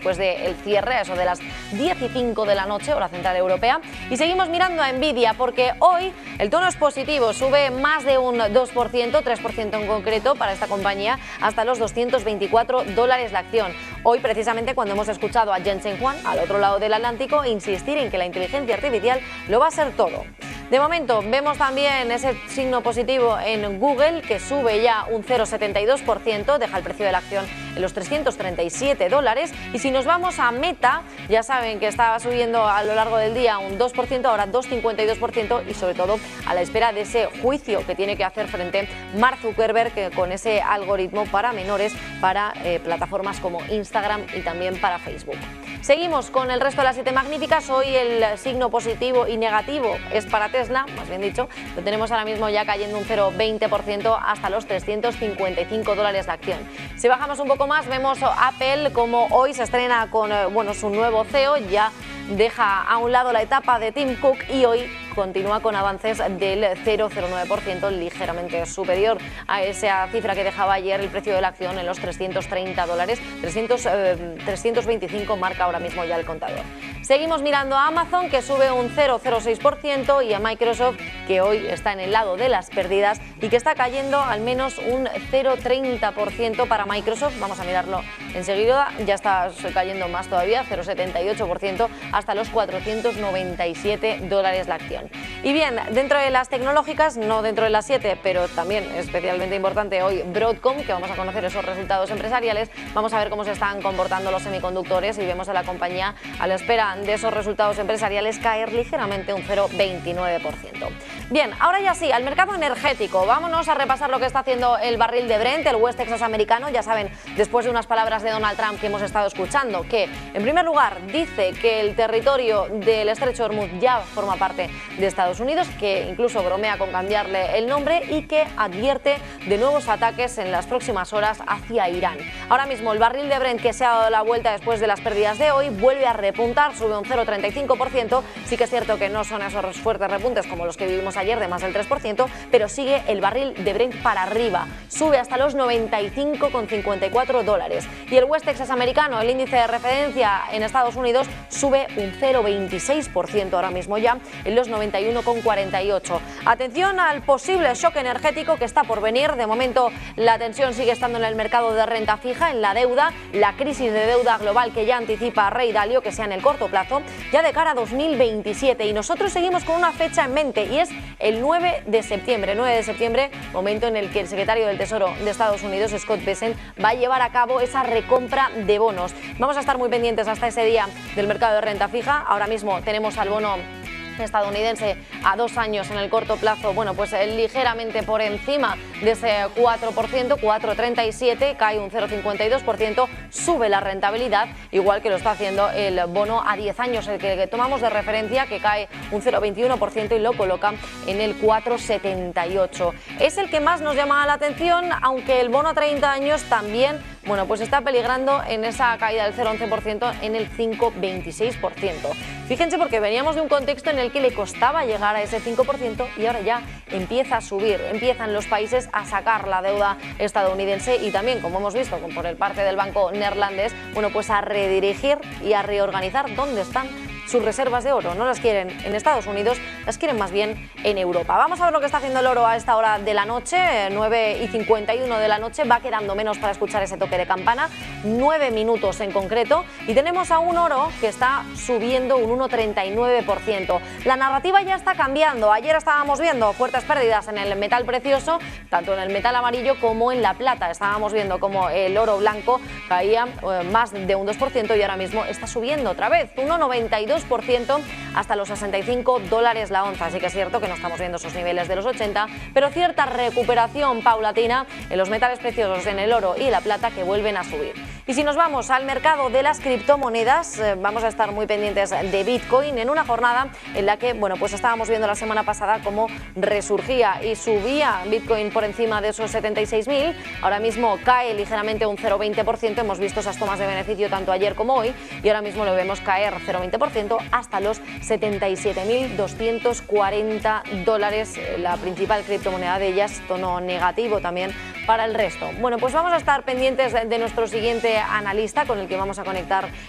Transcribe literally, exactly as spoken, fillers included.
después del cierre, a eso de las diez y cinco de la noche, hora central europea. Y seguimos mirando a Nvidia porque hoy el tono es positivo, sube más de un dos por ciento, tres por ciento en concreto para esta compañía, hasta los doscientos veinticuatro dólares la acción. Hoy, precisamente, cuando hemos escuchado a Jensen Huang, al otro lado del Atlántico, insistir en que la inteligencia artificial lo va a ser todo. De momento, vemos también ese signo positivo en Google, que sube ya un cero coma setenta y dos por ciento, deja el precio de la acción en los trescientos treinta y siete dólares. Y si nos vamos a Meta, ya saben que estaba subiendo a lo largo del día un dos por ciento, ahora dos coma cincuenta y dos por ciento, y sobre todo a la espera de ese juicio que tiene que hacer frente Mark Zuckerberg, que con ese algoritmo para menores, para eh, plataformas como Instagram y también para Facebook. Seguimos con el resto de las siete magníficas. Hoy el signo positivo y negativo es para Tesla, más bien dicho, lo tenemos ahora mismo ya cayendo un cero coma veinte por ciento hasta los trescientos cincuenta y cinco dólares la acción. Si bajamos un poco más, vemos Apple como hoy se estrena con bueno, su nuevo C E O, ya deja a un lado la etapa de Tim Cook y hoy continúa con avances del cero coma cero nueve por ciento, ligeramente superior a esa cifra que dejaba ayer el precio de la acción en los trescientos treinta dólares, trescientos, eh, trescientos veinticinco marca ahora mismo ya el contador. Seguimos mirando a Amazon, que sube un cero coma cero seis por ciento, y a Microsoft, que hoy está en el lado de las pérdidas y que está cayendo al menos un cero coma treinta por ciento para Microsoft. Vamos a mirarlo enseguida, ya está cayendo más todavía, cero coma setenta y ocho por ciento hasta los cuatrocientos noventa y siete dólares la acción. Y bien, dentro de las tecnológicas, no dentro de las siete, pero también especialmente importante hoy Broadcom, que vamos a conocer esos resultados empresariales. Vamos a ver cómo se están comportando los semiconductores y vemos a la compañía a la espera de esos resultados empresariales caer ligeramente un cero coma veintinueve por ciento. Bien, ahora ya sí, al mercado energético. Vámonos a repasar lo que está haciendo el barril de Brent, el West Texas americano. Ya saben, después de unas palabras de Donald Trump que hemos estado escuchando, que en primer lugar dice que el territorio del estrecho de Hormuz ya forma parte de Estados Unidos, que incluso bromea con cambiarle el nombre, y que advierte de nuevos ataques en las próximas horas hacia Irán. Ahora mismo el barril de Brent, que se ha dado la vuelta después de las pérdidas de hoy, vuelve a repuntar, sube un cero coma treinta y cinco por ciento. Sí que es cierto que no son esos fuertes repuntes como los que vivimos ayer de más del tres por ciento, pero sigue el barril de Brent para arriba, sube hasta los noventa y cinco coma cincuenta y cuatro dólares. Y el West Texas americano, el índice de referencia en Estados Unidos, sube un cero coma veintiséis por ciento ahora mismo ya en los noventa y uno coma cuarenta y ocho. Atención al posible shock energético que está por venir. De momento la tensión sigue estando en el mercado de renta fija, en la deuda, la crisis de deuda global que ya anticipa Ray Dalio que sea en el corto plazo, ya de cara a dos mil veintisiete. Y nosotros seguimos con una fecha en mente, y es el nueve de septiembre. nueve de septiembre, momento en el que el secretario del Tesoro de Estados Unidos, Scott Bessent, va a llevar a cabo esa recompra de bonos. Vamos a estar muy pendientes hasta ese día del mercado de renta fija. Ahora mismo tenemos al bono estadounidense a dos años en el corto plazo, bueno, pues eh, ligeramente por encima de ese cuatro por ciento, cuatro coma treinta y siete, cae un cero coma cincuenta y dos por ciento, sube la rentabilidad, igual que lo está haciendo el bono a diez años, el que, que tomamos de referencia, que cae un cero coma veintiuno por ciento y lo coloca en el cuatro coma setenta y ocho. Es el que más nos llama la atención, aunque el bono a treinta años también, bueno, pues está peligrando en esa caída del cero coma once por ciento en el cinco coma veintiséis por ciento. Fíjense, porque veníamos de un contexto en el que le costaba llegar a ese cinco por ciento y ahora ya empieza a subir, empiezan los países a sacar la deuda estadounidense y también, como hemos visto por el parte del banco neerlandés, bueno, pues a redirigir y a reorganizar dónde están sus reservas de oro. No las quieren en Estados Unidos, las quieren más bien en Europa. Vamos a ver lo que está haciendo el oro a esta hora de la noche, nueve y cincuenta y uno de la noche, va quedando menos para escuchar ese toque de campana, nueve minutos en concreto, y tenemos a un oro que está subiendo un uno coma treinta y nueve por ciento. La narrativa ya está cambiando. Ayer estábamos viendo fuertes pérdidas en el metal precioso, tanto en el metal amarillo como en la plata. Estábamos viendo como el oro blanco caía eh, más de un dos por ciento y ahora mismo está subiendo otra vez, un uno coma noventa y dos por ciento hasta los sesenta y cinco dólares la onza. Así que es cierto que no estamos viendo esos niveles de los ochenta, pero cierta recuperación paulatina en los metales preciosos, en el oro y la plata, que vuelven a subir. Y si nos vamos al mercado de las criptomonedas, eh, vamos a estar muy pendientes de Bitcoin en una jornada en la que, bueno, pues estábamos viendo la semana pasada cómo resurgía y subía Bitcoin por encima de esos setenta y seis mil. Ahora mismo cae ligeramente un cero coma veinte por ciento. Hemos visto esas tomas de beneficio tanto ayer como hoy y ahora mismo lo vemos caer cero coma veinte por ciento hasta los setenta y siete mil doscientos cuarenta dólares, la principal criptomoneda de ellas, tono negativo también para el resto. Bueno, pues vamos a estar pendientes de nuestro siguiente analista con el que vamos a conectar